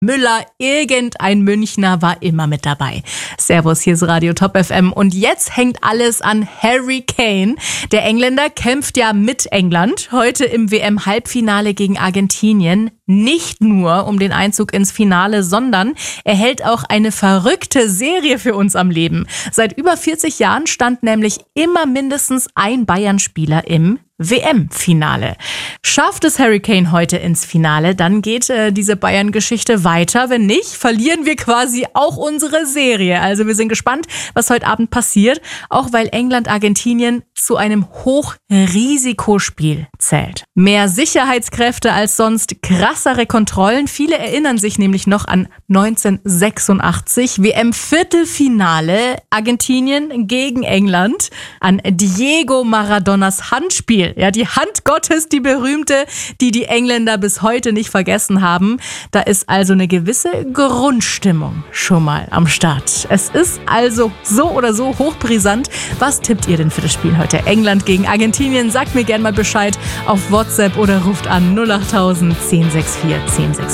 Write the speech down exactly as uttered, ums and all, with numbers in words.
Müller, irgendein Münchner war immer mit dabei. Servus, hier ist Radio Top F M und jetzt hängt alles an Harry Kane. Der Engländer kämpft ja mit England heute im W M-Halbfinale gegen Argentinien. Nicht nur um den Einzug ins Finale, sondern er hält auch eine verrückte Serie für uns am Leben. Seit über vierzig Jahren stand nämlich immer mindestens ein Bayern-Spieler im W M-Finale. Schafft es Harry Kane heute ins Finale, dann geht äh, diese Bayern-Geschichte weiter. Wenn nicht, verlieren wir quasi auch unsere Serie. Also wir sind gespannt, was heute Abend passiert, auch weil England-Argentinien zu einem Hochrisikospiel zählt. Mehr Sicherheitskräfte als sonst, krassere Kontrollen. Viele erinnern sich nämlich noch an neunzehnhundertsechsundachtzig, W M-Viertelfinale, Argentinien gegen England, an Diego Maradonas Handspiel. Ja, die Hand Gottes, die berühmte, die die Engländer bis heute nicht vergessen haben. Da ist also eine gewisse Grundstimmung schon mal am Start. Es ist also so oder so hochbrisant. Was tippt ihr denn für das Spiel heute? England gegen Argentinien? Sagt mir gerne mal Bescheid auf WhatsApp oder ruft an null acht null null eins null sechs vier eins null sechs vier.